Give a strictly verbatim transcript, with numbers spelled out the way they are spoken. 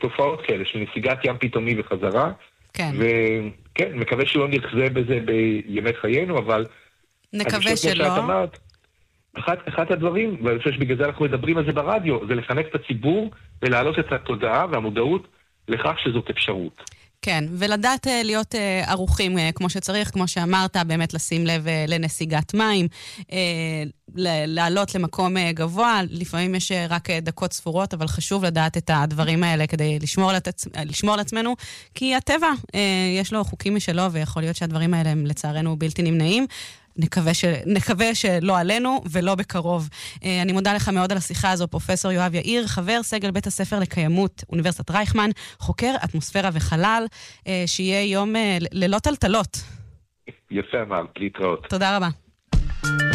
תופעות כאלה של נסיגת ים פתאומי וחזרה. כן. וכן, מקווה שלא נחזה בזה בימי חיינו, אבל... נקווה שלא. אמרת, אחד, אחד הדברים, ואני חושב שבגלל זה אנחנו מדברים על זה ברדיו, זה לחנך את הציבור ולהעלות את התודעה והמודעות לכך שזאת אפשרות. כן, ולדעת להיות ערוכים כמו שצריך, כמו שאמרת, באמת לשים לב לנסיגת מים, לעלות למקום גבוה, לפעמים יש רק דקות ספורות, אבל חשוב לדעת את הדברים האלה כדי לשמור, לתצ... לשמור על עצמנו, כי הטבע יש לו חוקים משלו, ויכול להיות שהדברים האלה הם לצערנו בלתי נמנעים. נקווה, ש... נקווה שלא עלינו ולא בקרוב. אני מודה לך מאוד על השיחה הזו, פרופסור יואב יאיר, חבר סגל בית הספר לקיימות, אוניברסיטת רייכמן, חוקר אטמוספירה וחלל, שיהיה יום ללא טלטלות. יפה אמרת, להתראות. תודה רבה.